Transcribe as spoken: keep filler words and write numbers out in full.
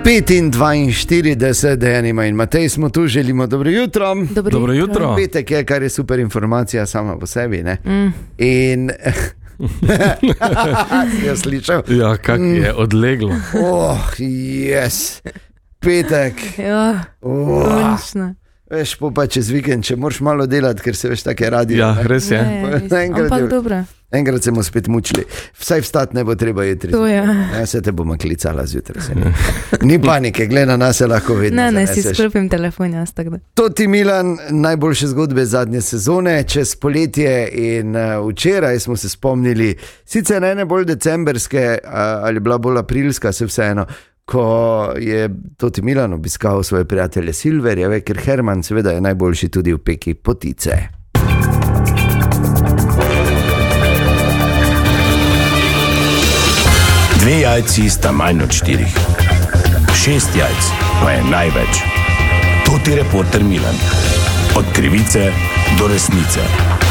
petindvainštirideset, Dejanima in Matej smo tu, želimo dobro jutro. Dobro, dobro jutro. jutro. Petek je, kar je super informacija sama po sebi, ne? Mm. In... si jo slišal? Ja, kak je odleglo. Oh, yes. Petek. Ja, Oh. končno. Veš, po pa čez vikend, če moraš malo delati, ker se veš take radio. Ja, ne? res je. Ne, res. Enkrat Ampak je- dobro. Enkrat se bomo spet mučili. Vsaj vstati ne bo treba jutri. To je. Ja, se te bomo klicala zjutraj. Se ni. ni panike, gleda na nas, se lahko vedno Ne, ne, si zaneseš. sklopim telefon, jaz tako da. To ti Milan, najboljše zgodbe zadnje sezone, čez poletje in uh, včeraj smo se spomnili, sicer ne ne bolj decemberske uh, ali bila bolj aprilska, se vseeno, ko je Toti Milan obiskal svoje prijatelje Silverjeve, ker Herman seveda je najboljši tudi v peki potice. Dve jajci sta manj od štirih. Šest jajc pa je največ. To ti reporter Milan. Od krivice do resnice.